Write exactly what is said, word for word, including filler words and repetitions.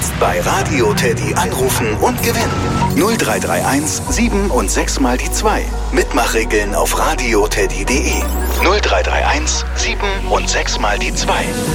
Jetzt bei Radio Teddy anrufen und gewinnen. null drei drei eins sieben und sechs mal die zwei. Mitmachregeln auf radioteddy punkt de. null drei drei eins sieben und sechs mal die zwei.